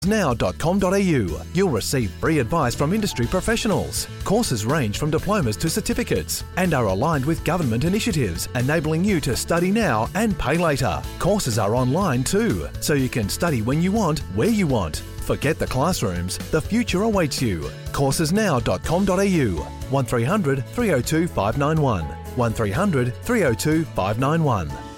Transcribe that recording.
Now.com.au. You'll receive free advice from industry professionals. Courses range from diplomas to certificates and are aligned with government initiatives, enabling you to study now and pay later. Courses are online too, so you can study when you want, where you want. Forget the classrooms. The future awaits you. Coursesnow.com.au. 1300 302 591. 1300 302 591.